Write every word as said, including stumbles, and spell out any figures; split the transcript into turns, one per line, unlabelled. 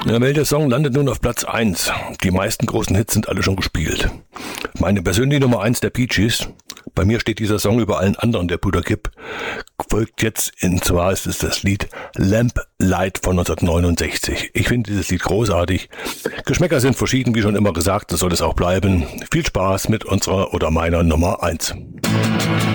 Ja, welcher Song landet nun auf Platz eins? Die meisten großen Hits sind alle schon gespielt. Meine persönliche Nummer eins der Bee Gees. Bei mir steht dieser Song über allen anderen der Brüder Gibb. Folgt jetzt, und zwar ist es das Lied Lamp Light von neunzehnhundertneunundsechzig. Ich finde dieses Lied großartig. Geschmäcker sind verschieden, wie schon immer gesagt, das soll es auch bleiben. Viel Spaß mit unserer oder meiner Nummer eins.